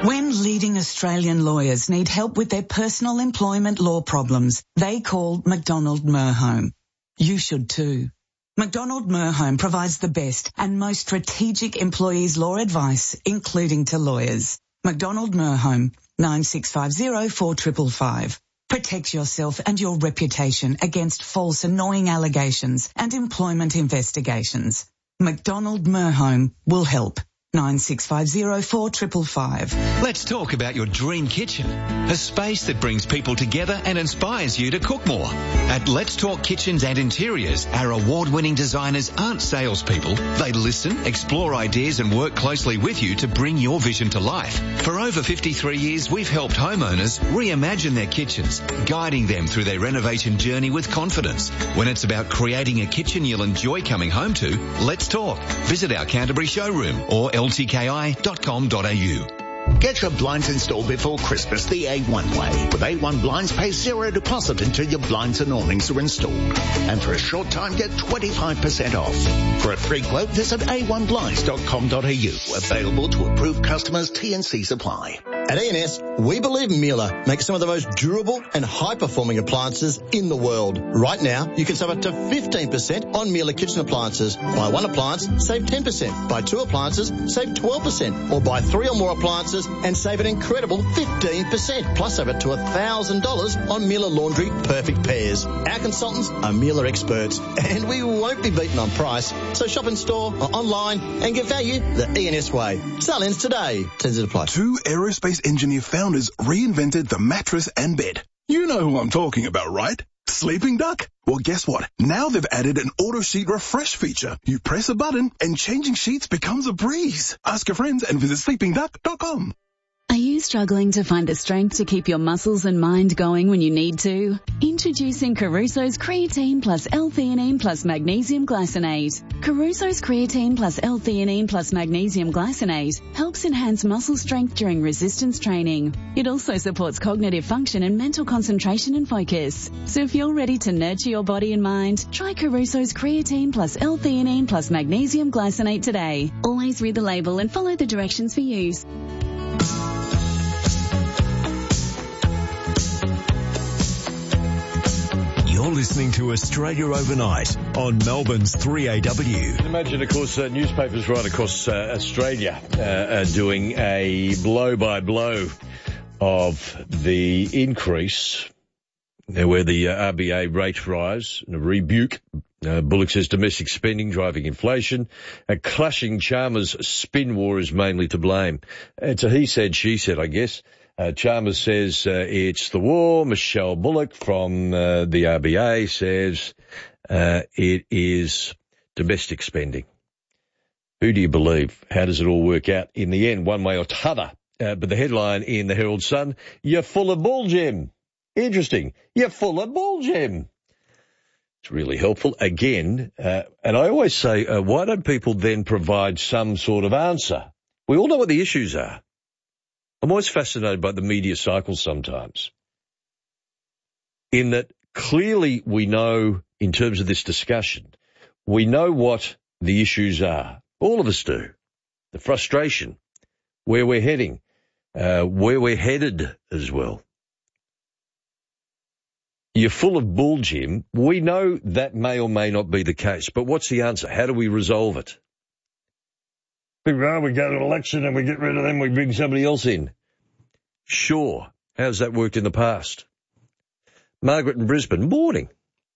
When leading Australian lawyers need help with their personal employment law problems, they call McDonald Merhome. You should too. McDonald Merhome provides the best and most strategic employees law advice, including to lawyers. McDonald Merhome, 9650 4555. Protect yourself and your reputation against false, annoying allegations and employment investigations. McDonald Merhome will help. 9650 4555. Let's talk about your dream kitchen. A space that brings people together and inspires you to cook more. At Let's Talk Kitchens and Interiors, our award-winning designers aren't salespeople. They listen, explore ideas and work closely with you to bring your vision to life. For over 53 years, we've helped homeowners reimagine their kitchens, guiding them through their renovation journey with confidence. When it's about creating a kitchen you'll enjoy coming home to, let's talk. Visit our Canterbury showroom or ltki.com.au. Get your blinds installed before Christmas the A1 way. With A1 Blinds, pay zero deposit until your blinds and awnings are installed. And for a short time, get 25% off. For a free quote, visit a1blinds.com.au. Available to approved customers, T&Cs apply. At E&S, we believe Miele makes some of the most durable and high-performing appliances in the world. Right now, you can save up to 15% on Miele kitchen appliances. Buy one appliance, save 10%. Buy two appliances, save 12%. Or buy three or more appliances and save an incredible 15%. Plus over to $1,000 on Miele Laundry Perfect Pairs. Our consultants are Miele experts, and we won't be beaten on price. So shop in store or online and get value the E&S way. Sell-ins today. Terms apply. Two aerospace engineer founders reinvented the mattress and bed. You know who I'm talking about, right? Sleeping Duck? Well, guess what? Now they've added an auto sheet refresh feature. You press a button and changing sheets becomes a breeze. Ask your friends and visit sleepingduck.com. Are you struggling to find the strength to keep your muscles and mind going when you need to? Introducing Caruso's Creatine plus L-theanine plus Magnesium Glycinate. Caruso's Creatine plus L-theanine plus Magnesium Glycinate helps enhance muscle strength during resistance training. It also supports cognitive function and mental concentration and focus. So if you're ready to nurture your body and mind, try Caruso's Creatine plus L-theanine plus Magnesium Glycinate today. Always read the label and follow the directions for use. You're listening to Australia Overnight on Melbourne's 3AW. Imagine, of course, newspapers right across Australia are doing a blow-by-blow of the increase where the RBA rate rise and a rebuke. Bullock says domestic spending driving inflation. A clashing Chalmers spin war is mainly to blame. It's a he said, she said, I guess. Chalmers says it's the war. Michelle Bullock from the RBA says it is domestic spending. Who do you believe? How does it all work out in the end, one way or t'other? But the headline in the Herald Sun, you're full of bull, Jim. Interesting. You're full of bull, Jim. It's really helpful. Again, and I always say, why don't people then provide some sort of answer? We all know what the issues are. I'm always fascinated by the media cycle sometimes, in that clearly we know, in terms of this discussion, we know what the issues are. All of us do. The frustration, where we're heading, where we're headed as well. You're full of bull, Jim. We know that may or may not be the case, but what's the answer? How do we resolve it? We go to an election and we get rid of them, we bring somebody else in. Sure. How's that worked in the past? Margaret in Brisbane, morning.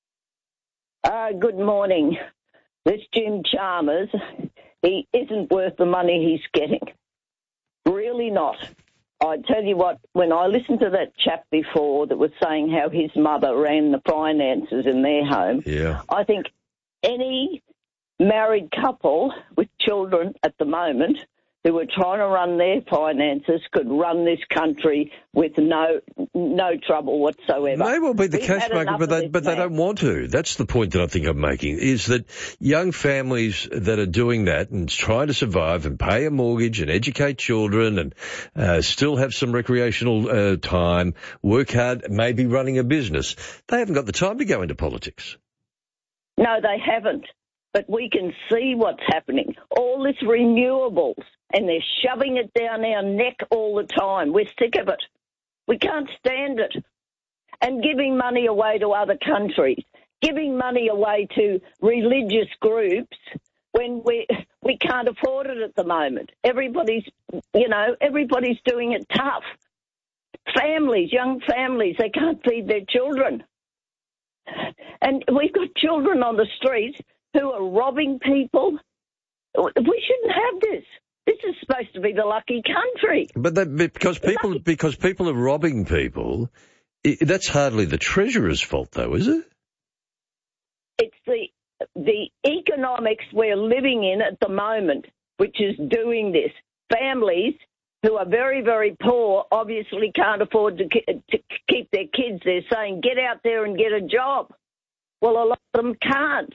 Good morning. This Jim Chalmers, he isn't worth the money he's getting. Really not. I tell you what, when I listened to that chap before that was saying how his mother ran the finances in their home, I think any married couple with children at the moment who are trying to run their finances could run this country with no trouble whatsoever. May well be the case, Margaret, but they don't want to. That's the point that I think I'm making, is that young families that are doing that and trying to survive and pay a mortgage and educate children and still have some recreational time, work hard, maybe running a business, they haven't got the time to go into politics. No, they haven't. but we can see what's happening. All this renewables, and they're shoving it down our neck all the time. We're sick of it. We can't stand it. And giving money away to other countries, giving money away to religious groups when we can't afford it at the moment. Everybody's doing it tough. Families, young families, they can't feed their children. And we've got children on the streets who are robbing people. We shouldn't have this. This is supposed to be the lucky country. But because people are robbing people, that's hardly the Treasurer's fault, though, is it? It's the economics we're living in at the moment, which is doing this. Families who are very, very poor obviously can't afford to keep their kids. They're saying, get out there and get a job. Well, a lot of them can't.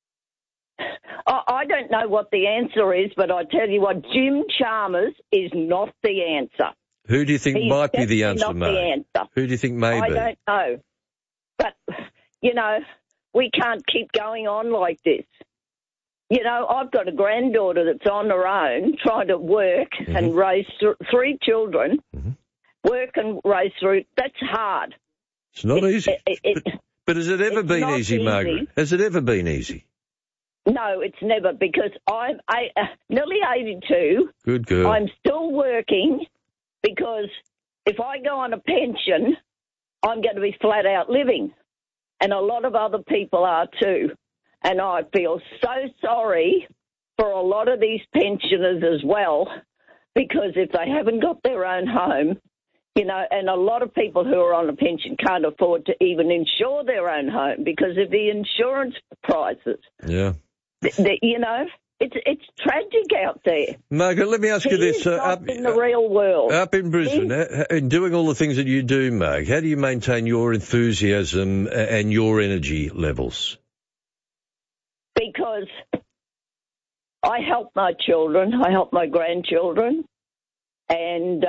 I don't know what the answer is, but I tell you what, Jim Chalmers is not the answer. Who do you think might be the answer, May? The answer. Who do you think may be? I don't know. But, we can't keep going on like this. I've got a granddaughter that's on her own trying to work and raise 3 children. Mm-hmm. Work and raise 3. That's hard. It's not easy. But has it ever been easy, Margaret? Has it ever been easy? No, it's never, because I'm nearly 82. Good girl. I'm still working because if I go on a pension, I'm going to be flat out living. And a lot of other people are too. And I feel so sorry for a lot of these pensioners as well, because if they haven't got their own home, and a lot of people who are on a pension can't afford to even insure their own home because of the insurance prices. Yeah. It's tragic out there. Margaret, let me ask you this. Up in the real world. Up in Brisbane, in doing all the things that you do, Marg, how do you maintain your enthusiasm and your energy levels? Because I help my children, I help my grandchildren, and,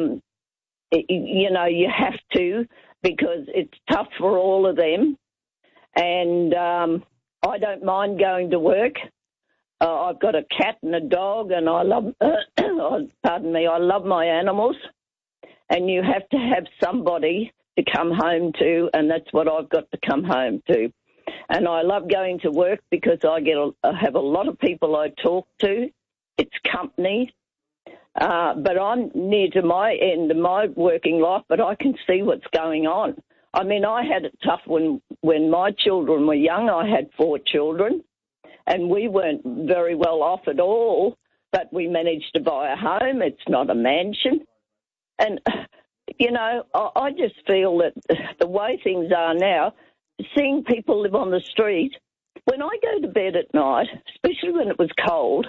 you have to, because it's tough for all of them, and I don't mind going to work. I've got a cat and a dog, and I love, I love my animals, and you have to have somebody to come home to, and that's what I've got to come home to. And I love going to work because I have a lot of people I talk to. It's company. But I'm near to my end of my working life, but I can see what's going on. I mean, I had it tough when my children were young. I had 4 children, and we weren't very well off at all, but we managed to buy a home. It's not a mansion. And, I just feel that the way things are now, seeing people live on the street, when I go to bed at night, especially when it was cold,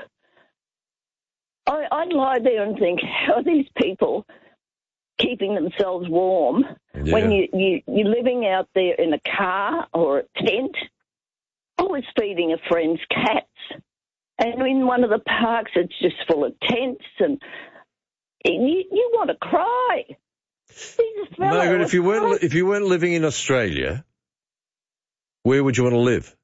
I'd lie there and think, how are these people keeping themselves warm when you're living out there in a car or a tent? I was feeding a friend's cats, and in one of the parks, it's just full of tents, and you want to cry. Margaret, if you weren't living in Australia, where would you want to live?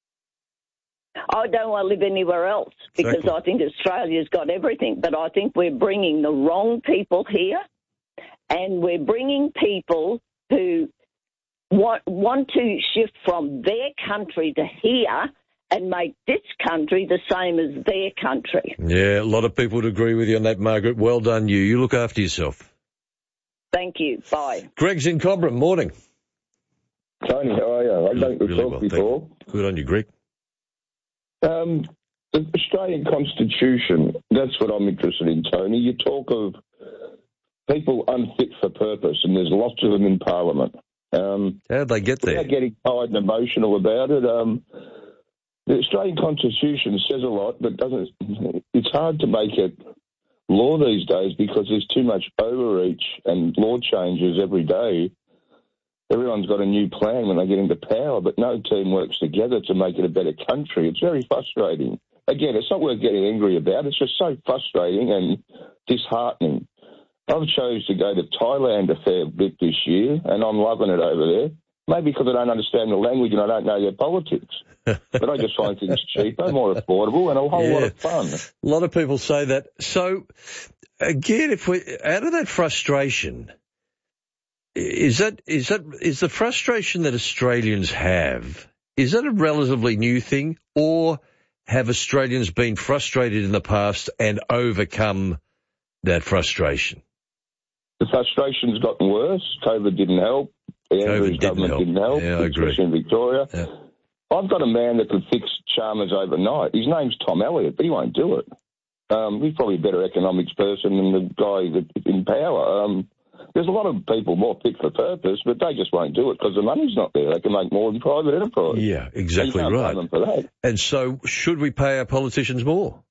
I don't want to live anywhere else because I think Australia's got everything, but I think we're bringing the wrong people here, and we're bringing people who want to shift from their country to here and make this country the same as their country. Yeah, a lot of people would agree with you on that, Margaret. Well done, you. You look after yourself. Thank you. Bye. Greg's in Cobram. Morning. Tony, how are you? I don't really talk before. Good on you, Greg. The Australian Constitution, that's what I'm interested in, Tony. You talk of people unfit for purpose, and there's lots of them in Parliament. How'd they get there? Without getting tired and emotional about it, the Australian Constitution says a lot, but it's hard to make it law these days because there's too much overreach and law changes every day. Everyone's got a new plan when they get into power, but no team works together to make it a better country. It's very frustrating. Again, it's not worth getting angry about. It's just so frustrating and disheartening. I've chose to go to Thailand a fair bit this year, and I'm loving it over there. Maybe because I don't understand the language and I don't know their politics. But I just find things cheaper, more affordable, and a whole lot of fun. A lot of people say that. So, again, if we out of that frustration, is the frustration that Australians have, is that a relatively new thing, or have Australians been frustrated in the past and overcome that frustration? The frustration's gotten worse. COVID didn't help. The Andrews government didn't help. Yeah, I agree. Especially in Victoria. Yeah. I've got a man that could fix Chalmers overnight. His name's Tom Elliott, but he won't do it. He's probably a better economics person than the guy that's in power. There's a lot of people more fit for purpose, but they just won't do it because the money's not there. They can make more than private enterprise. Yeah, exactly right. Blame them for that. And so should we pay our politicians more?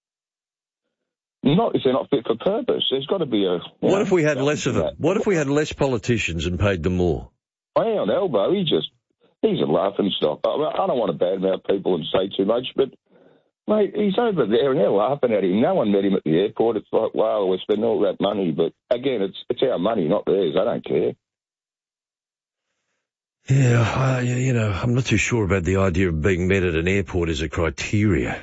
Not if they're not fit for purpose. There's got to be a... What if we had less of them? What if we had less politicians and paid them more? On Elbow, he's a laughing stock. I don't want to badmouth people and say too much, but, mate, he's over there and they're laughing at him. No one met him at the airport. It's like, wow, we're spending all that money. But, again, it's our money, not theirs. I don't care. Yeah, I'm not too sure about the idea of being met at an airport as a criteria.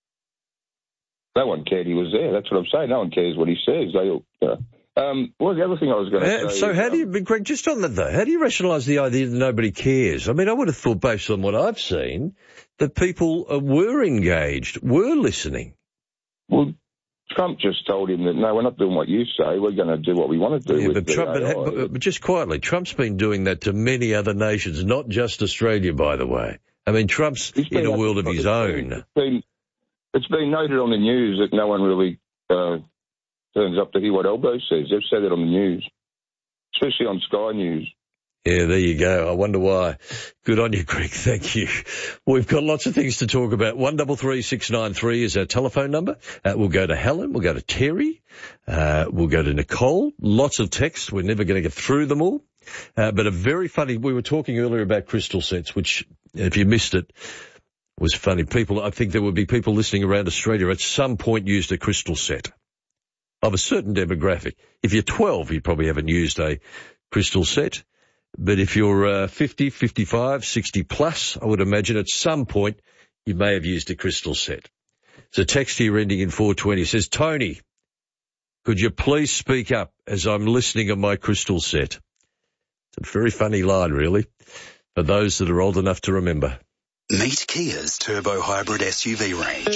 No one cared he was there. That's what I'm saying. No one cares what he says. They all, what was the other thing I was going to say? So how do you, Greg, just on that though, how do you rationalise the idea that nobody cares? I mean, I would have thought, based on what I've seen, that people were engaged, were listening. Well, Trump just told him that, no, we're not doing what you say. We're going to do what we want to do. Yeah, but just quietly, Trump's been doing that to many other nations, not just Australia, by the way. I mean, Trump's in a world of his own. It's been noted on the news that no one really turns up to hear what Elbow says. They've said it on the news, especially on Sky News. Yeah, there you go. I wonder why. Good on you, Greg. Thank you. We've got lots of things to talk about. 133693 is our telephone number. We'll go to Helen. We'll go to Terry. We'll go to Nicole. Lots of texts. We're never going to get through them all. But a very funny, we were talking earlier about crystal sets, which, if you missed it, was funny. I think there would be people listening around Australia at some point used a crystal set of a certain demographic. If you're 12, you probably haven't used a crystal set. But if you're 50, 55, 60 plus, I would imagine at some point you may have used a crystal set. So text here ending in 420 says, Tony, could you please speak up as I'm listening on my crystal set? It's a very funny line, really, for those that are old enough to remember. Meet Kia's Turbo Hybrid SUV range.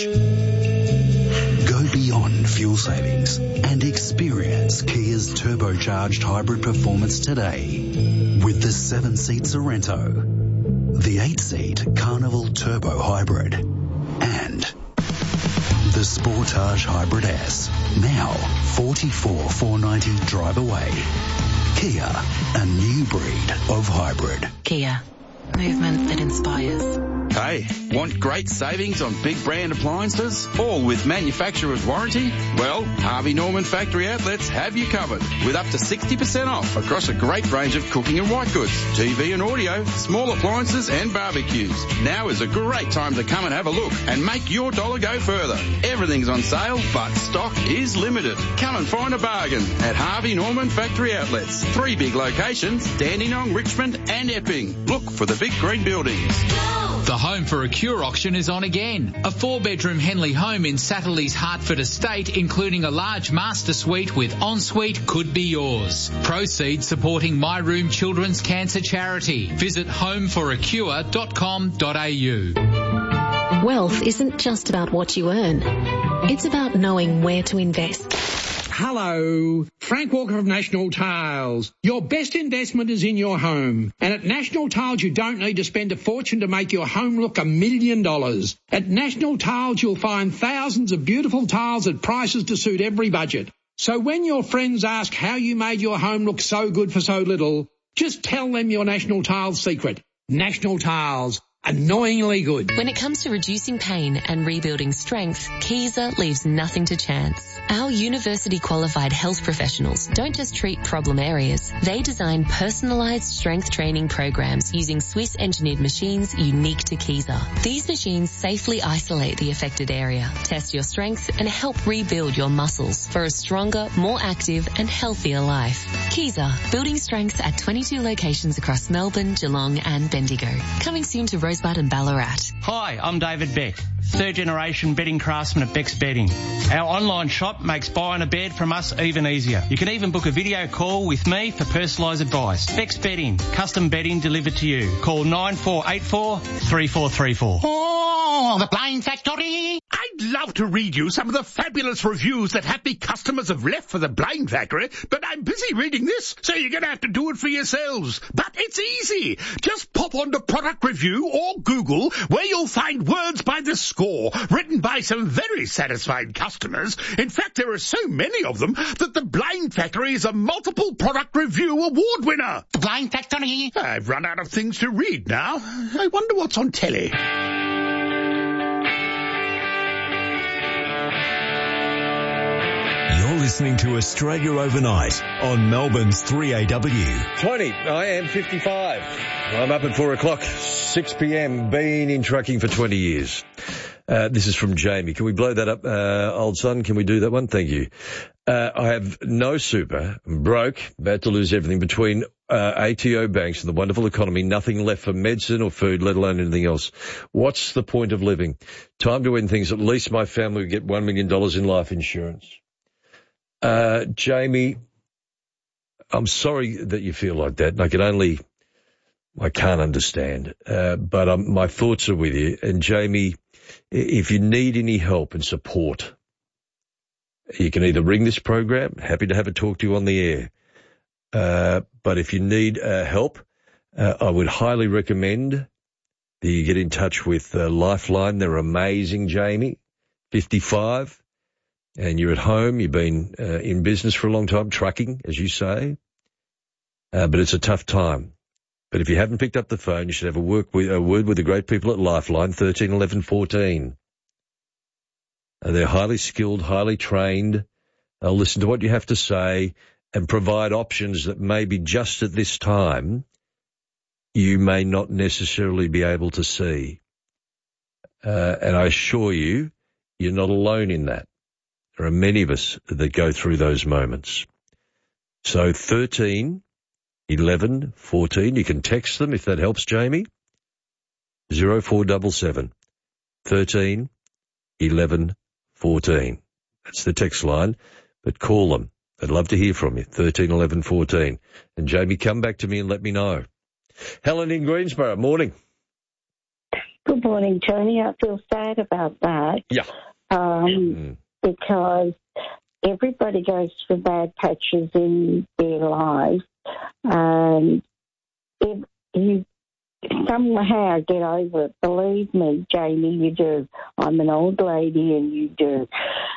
Go beyond fuel savings and experience Kia's turbocharged hybrid performance today with the 7-seat Sorento, the 8-seat Carnival Turbo Hybrid, and the Sportage Hybrid S. Now 44,490 drive away. Kia, a new breed of hybrid. Kia, movement that inspires. Hey, want great savings on big brand appliances, all with manufacturer's warranty? Well, Harvey Norman Factory Outlets have you covered with up to 60% off across a great range of cooking and white goods, TV and audio, small appliances and barbecues. Now is a great time to come and have a look and make your dollar go further. Everything's on sale, but stock is limited. Come and find a bargain at Harvey Norman Factory Outlets. 3 big locations, Dandenong, Richmond and Epping. Look for the big green buildings. The Home for a Cure auction is on again. A 4-bedroom Henley home in Satterley's Hertford estate, including a large master suite with ensuite, could be yours. Proceeds supporting My Room Children's Cancer Charity. Visit homeforacure.com.au. Wealth isn't just about what you earn. It's about knowing where to invest. Hello, Frank Walker of National Tiles. Your best investment is in your home. And at National Tiles, you don't need to spend a fortune to make your home look $1 million. At National Tiles, you'll find thousands of beautiful tiles at prices to suit every budget. So when your friends ask how you made your home look so good for so little, just tell them your National Tiles secret. National Tiles. annoyingly good. When it comes to reducing pain and rebuilding strength, Kaiser leaves nothing to chance. Our university-qualified health professionals don't just treat problem areas. They design personalised strength training programs using Swiss-engineered machines unique to Kaiser. These machines safely isolate the affected area, test your strength, and help rebuild your muscles for a stronger, more active, and healthier life. Kaiser, building strength at 22 locations across Melbourne, Geelong, and Bendigo. Coming soon to Rosebud and Ballarat. Hi, I'm David Beck, third generation bedding craftsman at Beck's Bedding. Our online shop makes buying a bed from us even easier. You can even book a video call with me for personalised advice. Beck's Bedding, custom bedding delivered to you. Call 9484 3434. Oh, the Blind Factory! I'd love to read you some of the fabulous reviews that happy customers have left for the Blind Factory, but I'm busy reading this, so you're going to have to do it for yourselves. But it's easy. Just pop onto Product Review or Google, where you'll find words by the score, written by some very satisfied customers. In fact, there are so many of them that the Blind Factory is a multiple Product Review award winner. The Blind Factory? I've run out of things to read now. I wonder what's on telly. You're listening to Australia Overnight on Melbourne's 3AW. Tony, I am 55. I'm up at 4 o'clock, 6 p.m, been in trucking for 20 years. This is from Jamie. Can we blow that up, old son? Can we do that one? Thank you. I have no super, I'm broke, about to lose everything between ATO banks and the wonderful economy, nothing left for medicine or food, let alone anything else. What's the point of living? Time to end things. At least my family would get $1 million in life insurance. Jamie, I'm sorry that you feel like that. I can't understand. But my thoughts are with you. And Jamie, if you need any help and support, you can either ring this program, happy to have a talk to you on the air. But if you need help, I would highly recommend that you get in touch with Lifeline. They're amazing, Jamie. 55. And you're at home, you've been in business for a long time, trucking, as you say, but it's a tough time. But if you haven't picked up the phone, you should have a word with the great people at Lifeline, 13 11 14. They're highly skilled, highly trained. They'll listen to what you have to say and provide options that maybe just at this time you may not necessarily be able to see. And I assure you, you're not alone in that. There are many of us that go through those moments. So 13 11 14, you can text them if that helps, Jamie. 0477 13 11 14. That's the text line, but call them. I'd love to hear from you, 13 11 14. And Jamie, come back to me and let me know. Helen in Greensboro, morning. Good morning, Tony. I feel sad about that. Yeah. Because everybody goes through bad patches in their lives, and if you somehow get over it, believe me, Jamie, you do. I'm an old lady and you do.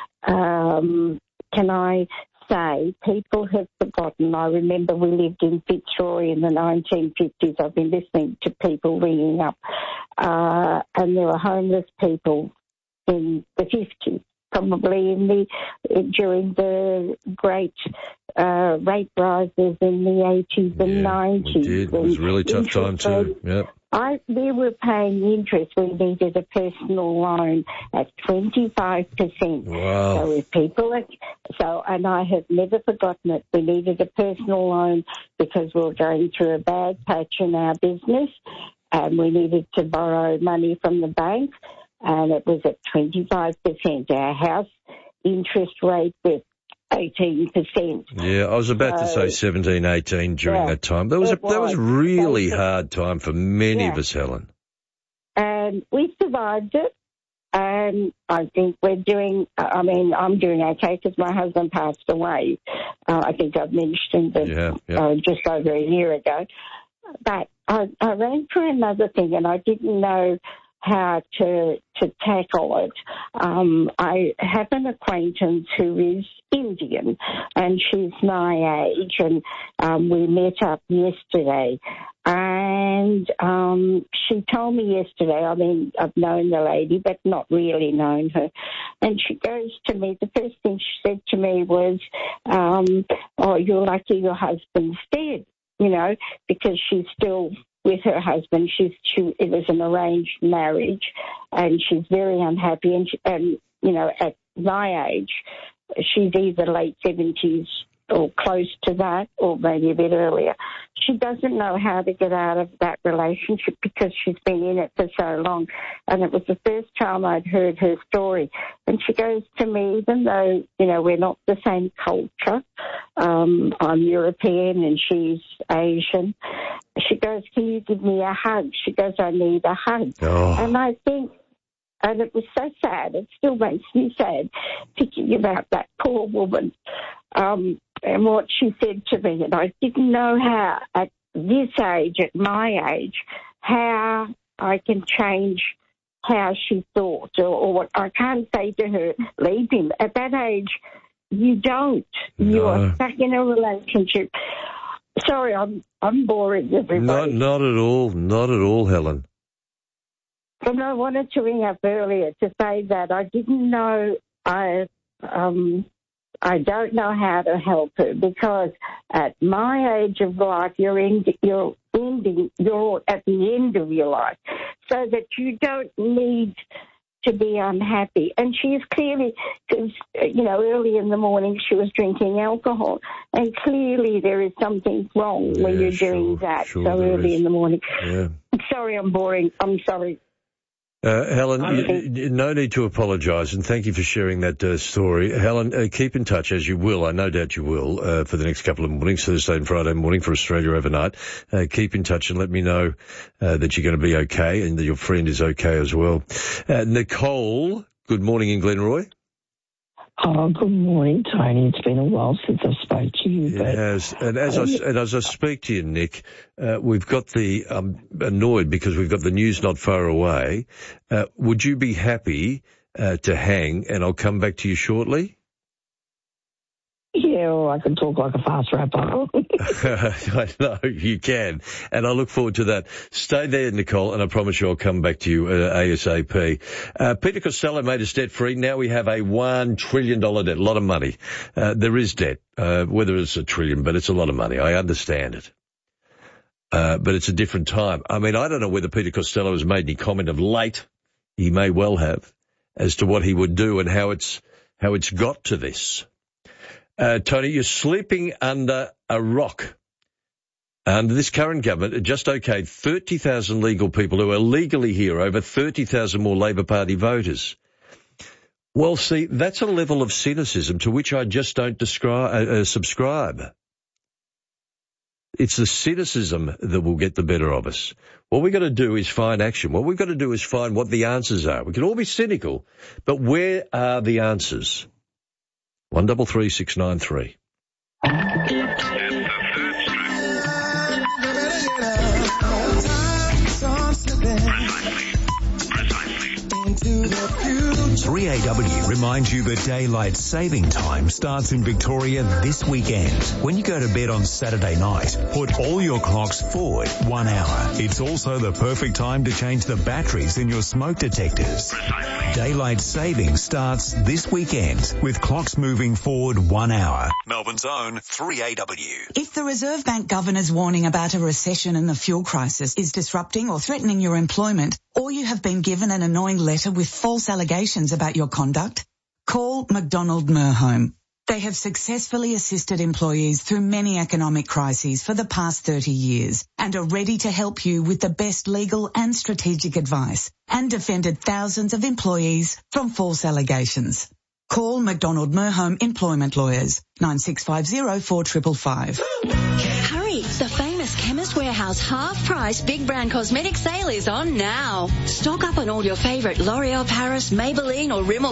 Can I say, people have forgotten. I remember we lived in Fitzroy in the 1950s. I've been listening to people ringing up, and there were homeless people in the 50s. Probably during the great rate rises in the 80s and 90s. We did. It was a really tough time too. Yep. We were paying interest. We needed a personal loan at 25%. Wow. So if people and I have never forgotten it. We needed a personal loan because we were going through a bad patch in our business, and we needed to borrow money from the bank. And it was at 25%. Our house interest rate was 18%. Yeah, I was about to say 17, 18 during that time. That was a really hard time for many of us, Helen. And we survived it. And I think I'm doing okay because my husband passed away. I think I've mentioned it just over a year ago. But I ran for another thing, and I didn't know how to tackle it. I have an acquaintance who is Indian, and she's my age, and we met up yesterday. And And she told me yesterday, I mean, I've known the lady, but not really known her. And she goes to me, the first thing she said to me was, oh, you're lucky your husband's dead, you know, because she's still with her husband. It was an arranged marriage, and she's very unhappy. And you know, at my age, she's either late 70s or close to that, or maybe a bit earlier. She doesn't know how to get out of that relationship because she's been in it for so long. And it was the first time I'd heard her story. And she goes to me, even though, you know, we're not the same culture, I'm European and she's Asian, she goes, can you give me a hug? She goes, I need a hug. Oh. And I think, and it was so sad, it still makes me sad thinking about that poor woman and what she said to me. And I didn't know how, at this age, at my age, how I can change how she thought or what. I can't say to her, leave him. At that age, you don't. No. You are stuck in a relationship. Sorry, I'm boring everybody. Not at all, Helen. And I wanted to ring up earlier to say that I didn't know, I don't know how to help her, because at my age of life, you're at the end of your life, so that you don't need to be unhappy. And she's clearly, because, you know, early in the morning she was drinking alcohol, and clearly there is something wrong when you're doing that so early in the morning. Yeah. Sorry, I'm boring. I'm sorry. Helen, no need to apologise, and thank you for sharing that story. Helen, keep in touch, as you will. I no doubt you will, for the next couple of mornings, Thursday and Friday morning for Australia Overnight. Keep in touch and let me know that you're going to be okay and that your friend is okay as well. Nicole, good morning in Glenroy. Oh, good morning, Tony. It's been a while since I spoke to you. Yes, and as I speak to you, Nick, we've got annoyed because we've got the news not far away. Would you be happy to hang, and I'll come back to you shortly? Yeah, or I can talk like a fast rapper. I know, you can. And I look forward to that. Stay there, Nicole, and I promise you I'll come back to you ASAP. Peter Costello made us debt-free. Now we have a $1 trillion debt, a lot of money. There is debt, whether it's a trillion, but it's a lot of money. I understand it. But it's a different time. I mean, I don't know whether Peter Costello has made any comment of late. He may well have, as to what he would do and how it's got to this. Tony, you're sleeping under a rock. Under this current government, it just okayed 30,000 legal people who are legally here, over 30,000 more Labor Party voters. Well, see, that's a level of cynicism to which I just don't subscribe. It's the cynicism that will get the better of us. What we've got to do is find action. What we've got to do is find what the answers are. We can all be cynical, but where are the answers? 133693. Precisely. 3AW reminds you that daylight saving time starts in Victoria this weekend. When you go to bed on Saturday night, put all your clocks forward 1 hour. It's also the perfect time to change the batteries in your smoke detectors. Precisely. Daylight saving starts this weekend with clocks moving forward 1 hour. Melbourne's own 3AW. If the Reserve Bank Governor's warning about a recession and the fuel crisis is disrupting or threatening your employment, or you have been given an annoying letter with false allegations about your conduct, call McDonald Merhome. They have successfully assisted employees through many economic crises for the past 30 years and are ready to help you with the best legal and strategic advice, and defended thousands of employees from false allegations. Call McDonald Merhome Employment Lawyers, 9650 4555. Hurry! The famous Chemist Warehouse half-price big brand cosmetic sale is on now. Stock up on all your favourite L'Oreal Paris, Maybelline or Rimmel